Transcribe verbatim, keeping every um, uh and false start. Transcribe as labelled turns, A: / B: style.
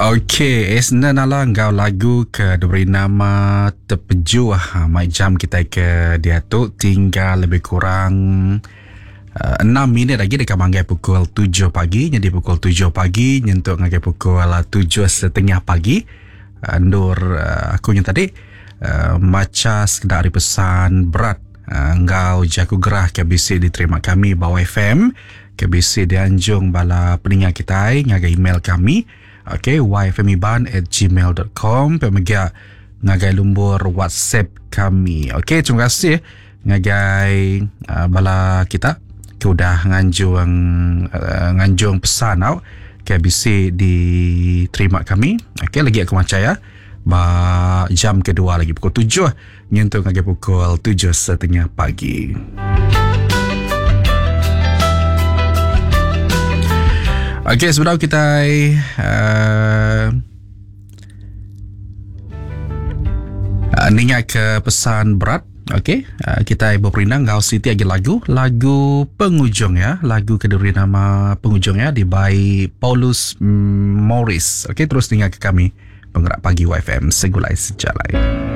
A: Okey, esna nala ngau lagu ke diberi nama Terpeju. Ha, mai jam kita ke dia tu tinggal lebih kurang uh, enam minit lagi dekat manggai pukul tujuh pagi. Jadi pukul tujuh pagi nyentuk ngagai pukul tujuh setengah pagi. Uh, Nur uh, aku yang tadi uh, maca sekedar pesan berat uh, ngau jaku gerah K B C diterima kami Bawah F M. K B C dianjung bala pendengar kita ngagai email kami. Okay, y f m iban at gmail dot com. Pemegia ngagai lumbur WhatsApp kami. Okay, terima kasih ngagai uh, bala kita ke udah nganjung uh, nganjung pesan tau K B C diterima kami. Okay, lagi aku macam ya ba jam kedua lagi pukul tujuh nyentuh ngagai pukul tujuh setengah pagi. Okey, sebelum kita uh, uh, ningat ke pesan berat, okey, uh, kita berperindang ngau Siti lagi lagu, lagu Pengujung ya, lagu kedua nama Pengujung ya di by Paulus Morris. Okey, terus ningat ke kami penggerak pagi Y F M segulai sejalai.